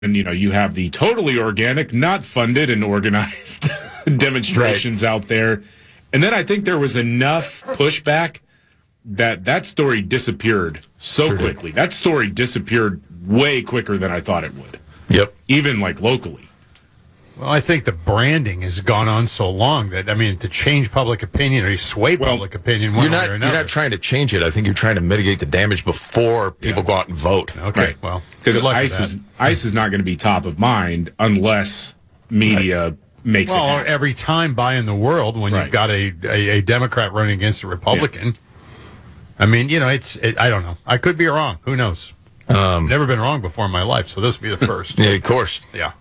And, you have the totally organic, not funded and organized demonstrations out there. And then I think there was enough pushback that story disappeared so quickly. That story disappeared way quicker than I thought it would. Yep. Even locally. Well, I think the branding has gone on so long that, to change public opinion or sway public opinion one way or another. You're not trying to change it. I think you're trying to mitigate the damage before people go out and vote. Okay, right. Well, because ICE is not going to be top of mind unless media makes it happen. Every time in the world when you've got a Democrat running against a Republican. Yeah. I don't know. I could be wrong. Who knows? Never been wrong before in my life, so this will be the first. Yeah, of course. Yeah.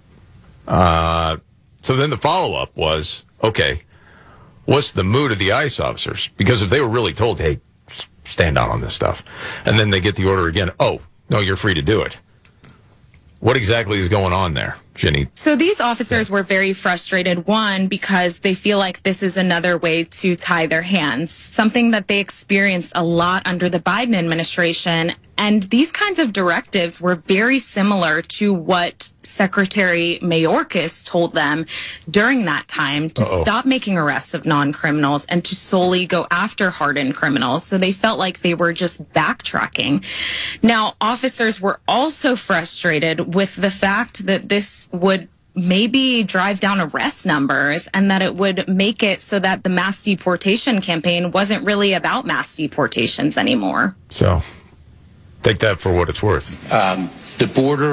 So then the follow-up was, okay, what's the mood of the ICE officers? Because if they were really told, hey, stand down on this stuff, and then they get the order again, oh, no, you're free to do it. What exactly is going on there, Jenny? So these officers were very frustrated, one, because they feel like this is another way to tie their hands, something that they experienced a lot under the Biden administration. And these kinds of directives were very similar to what Secretary Mayorkas told them during that time to stop making arrests of non-criminals and to solely go after hardened criminals. So they felt like they were just backtracking. Now, officers were also frustrated with the fact that this would maybe drive down arrest numbers and that it would make it so that the mass deportation campaign wasn't really about mass deportations anymore. So take that for what it's worth. The border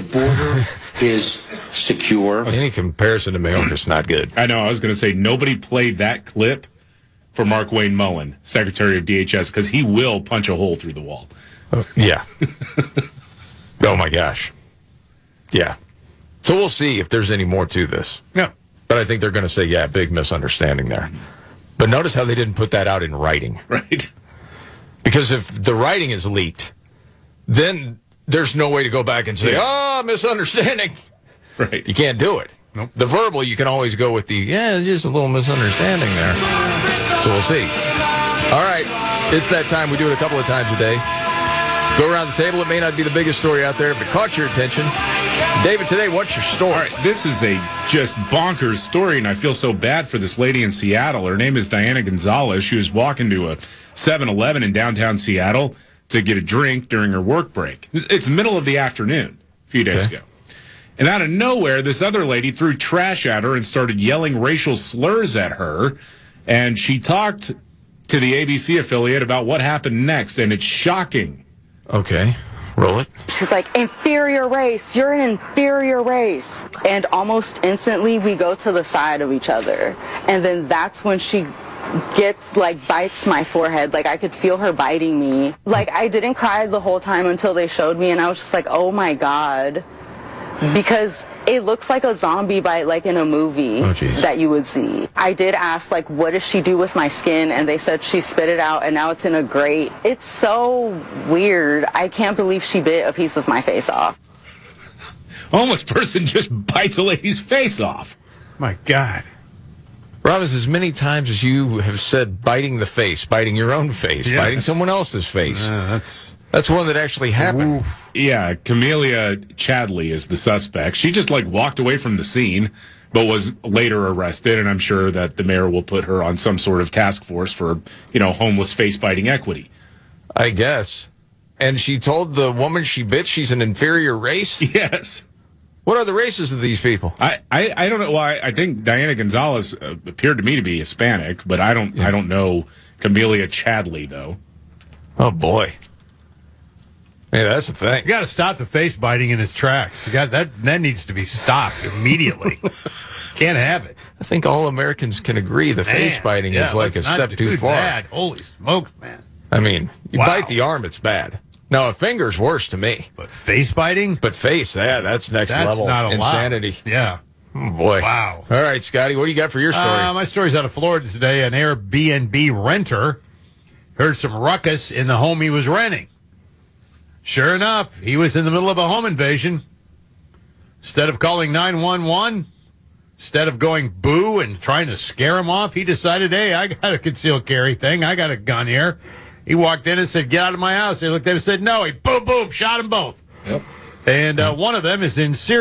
is secure. Any comparison to Mayorkas is not good. I know. I was going to say nobody played that clip for Markwayne Mullin, Secretary of DHS, because he will punch a hole through the wall. Yeah. Oh my gosh. Yeah. So we'll see if there's any more to this. Yeah. But I think they're going to say, yeah, big misunderstanding there. But notice how they didn't put that out in writing. Right. Because if the writing is leaked, then there's no way to go back and say, misunderstanding. Right. You can't do it. Nope. The verbal, you can always go with it's just a little misunderstanding there. So we'll see. All right. It's that time. We do it a couple of times a day. Go around the table. It may not be the biggest story out there, but caught your attention. David, today, what's your story? All right, this is a just bonkers story, and I feel so bad for this lady in Seattle. Her name is Diana Gonzalez. She was walking to a 7-Eleven in downtown Seattle to get a drink during her work break. It's the middle of the afternoon a few days ago. And out of nowhere, this other lady threw trash at her and started yelling racial slurs at her. And she talked to the ABC affiliate about what happened next, and it's shocking. Okay. Roll it. She's like, inferior race, you're an inferior race. And almost instantly we go to the side of each other. And then that's when she bites my forehead. I could feel her biting me. I didn't cry the whole time until they showed me, and I was just like, oh my God. Because it looks like a zombie bite, in a movie that you would see. I did ask, what does she do with my skin? And they said she spit it out, and now it's in a grate. It's so weird. I can't believe she bit a piece of my face off. Homeless person just bites a lady's face off. My God. Robbins, as many times as you have said biting the face, biting your own face, biting someone else's face, that's one that actually happened. Oof. Yeah, Camelia Chadley is the suspect. She just walked away from the scene, but was later arrested, and I'm sure that the mayor will put her on some sort of task force for, homeless face-biting equity. I guess. And she told the woman she bit she's an inferior race? Yes. What are the races of these people? I don't know. Well, I think Diana Gonzalez appeared to me to be Hispanic, but I don't know Camelia Chadley though. Oh boy. Yeah, that's the thing. You got to stop the face biting in its tracks. You got that needs to be stopped immediately. Can't have it. I think all Americans can agree the face biting is a step too far. Bad. Holy smokes, man. I mean, you bite the arm, it's bad. No, a finger's worse to me. But face biting? But face, that's next level not insanity. Yeah. Oh, boy. Wow. All right, Scotty, what do you got for your story? My story's out of Florida today. An Airbnb renter heard some ruckus in the home he was renting. Sure enough, he was in the middle of a home invasion. Instead of calling 911, instead of going boo and trying to scare him off, he decided, hey, I got a concealed carry thing. I got a gun here. He walked in and said, get out of my house. They looked at him and said, no. He boom, boom, shot them both. Yep. And one of them is in Syria.